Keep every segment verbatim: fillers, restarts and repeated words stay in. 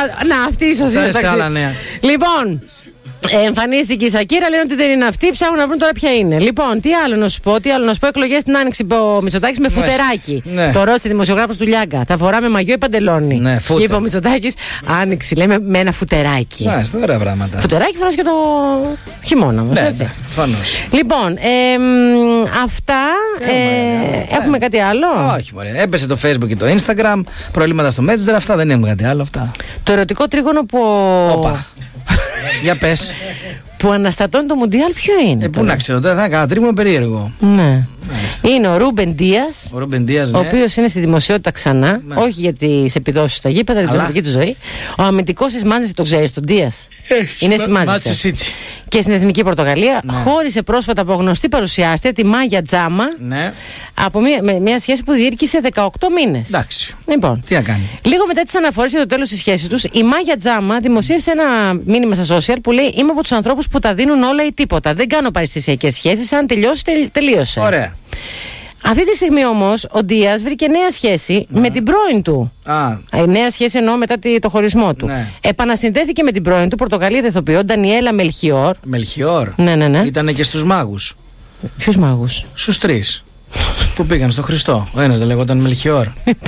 Να, αυτή ίσως είναι. Σε άλλα νέα. Λοιπόν, ε, εμφανίστηκε η Σακύρα, λένε ότι δεν είναι αυτή, ψάχνουν να βρουν τώρα ποια είναι. Λοιπόν, τι άλλο να σου πω, τι άλλο να σου πω, εκλογές την Άνοιξη ο Μητσοτάκης με φουτεράκι. Ναι. Το ρώτησε δημοσιογράφος του Λιάγκα. Θα φοράμε μαγιό ή παντελόνι. Ναι, και είπε ο Μητσοτάκης, Άνοιξη, λέμε με ένα φουτεράκι. Μάλιστα, ωραία πράγματα. Φουτεράκι φοράς και το χειμώνα όμως, ναι, έτσι. Ναι, φανώς. Λοιπόν, ε, αυτά. Ε, έχουμε κάτι άλλο? Όχι, μωρέ. Έπεσε το Facebook και το Instagram, προβλήματα στο Messenger, αυτά δεν έχουμε κάτι άλλο. Αυτά. Το ερωτικό τρίγωνο που. Όπα. Για πες. Που αναστατώνει το Μουντιάλ, ποιο είναι? Ε, πού να ξέρω, δεν θα έκανα τρίγωνο περίεργο. Ναι. Μάλιστα. Είναι ο Ρούμπεν Ντίας, ο, Ρούμπεν Ντίας, ναι. ο οποίος είναι στη δημοσιότητα ξανά, ναι. Όχι για τις επιδόσεις στα γήπεδα, για την πολιτική του ζωή. Ο αμυντικός της Manchester, το ξέρεις, τον Ντίας. Είναι στη Manchester City. Και στην Εθνική Πορτογαλία. Ναι. Χώρισε πρόσφατα από γνωστή παρουσιάστρια, τη Μάγια Τζάμα, ναι. Από μια, με, μια σχέση που διήρκησε δεκαοκτώ μήνες. Εντάξει. Λοιπόν, τι να κάνει. Λίγο μετά τις αναφορές για το τέλος της σχέσης τους, η Μάγια Τζάμα δημοσίευσε ένα μήνυμα στα social που λέει: Είμαι από τους ανθρώπους που τα δίνουν όλα ή τίποτα. Δεν κάνω παρεστησιακές σχέσεις. Αν τελειώσει, τελ, τελείωσε. Ωραία. Αυτή τη στιγμή όμως ο Ντίας βρήκε νέα σχέση ναι. με την πρώην του. Α. Η νέα σχέση εννοώ μετά το χωρισμό του. Ναι. Επανασυνδέθηκε με την πρώην του, Πορτογαλίδα ηθοποιό, Ντανιέλα Μελχιόρ. Μελχιόρ. Ναι, ναι, ναι. Ήτανε και στους μάγους. Ποιους μάγους? Στους τρεις. Που πήγαν στο Χριστό. Ο ένας δεν λεγόταν Μελχιόρ.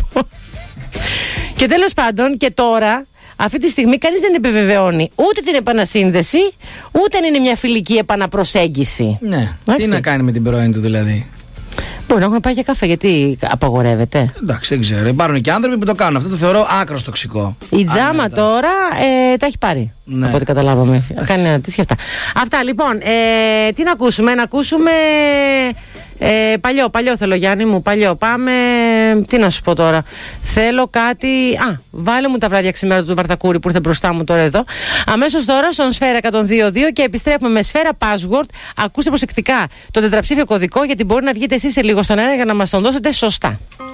Και τέλος πάντων, και τώρα, αυτή τη στιγμή κανείς δεν επιβεβαιώνει ούτε την επανασύνδεση, ούτε αν είναι μια φιλική επαναπροσέγγιση. Ναι. Έτσι. Τι να κάνει με την πρώην του δηλαδή? Μπορεί να έχουμε πάει για καφέ, γιατί απαγορεύεται. Εντάξει, δεν ξέρω. Υπάρχουν και άνθρωποι που το κάνουν. Αυτό το θεωρώ άκρος τοξικό. Η Τζάμα τώρα ε, τα έχει πάρει. Ναι. Από ό,τι καταλάβαμε. Κάνει ένα τέτοια αυτά. Αυτά λοιπόν. Ε, τι να ακούσουμε, να ακούσουμε. Ε, παλιό, παλιό θέλω, Γιάννη μου, παλιό. Πάμε. Τι να σου πω τώρα. Θέλω κάτι. Α, βάλε μου τα βράδια ξημέρα του Βαρτακούρη που ήρθε μπροστά μου τώρα εδώ. Αμέσως τώρα στον Σφαίρα εκατόν δύο δύο και επιστρέφουμε με Σφαίρα Password. Ακούστε προσεκτικά το τετραψήφιο κωδικό, γιατί μπορεί να βγείτε εσείς σε λίγο στον αέρα για να μας τον δώσετε σωστά.